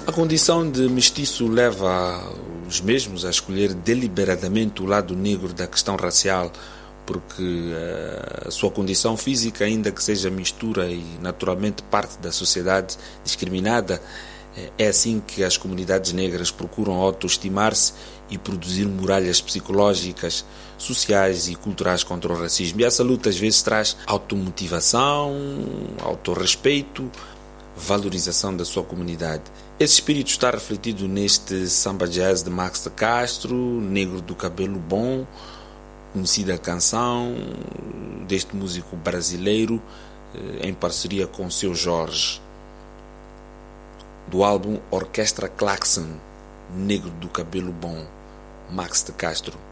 A condição de mestiço leva os mesmos a escolher deliberadamente o lado negro da questão racial, porque a sua condição física, ainda que seja mistura e naturalmente parte da sociedade discriminada, é assim que as comunidades negras procuram autoestimar-se e produzir muralhas psicológicas, sociais e culturais contra o racismo. E essa luta às vezes traz automotivação, autorrespeito, valorização da sua comunidade. Esse espírito está refletido neste samba jazz de Max de Castro, Negro do Cabelo Bom, conhecida canção deste músico brasileiro em parceria com Seu Jorge, do álbum Orquestra Klaxon, Negro do Cabelo Bom, Max de Castro.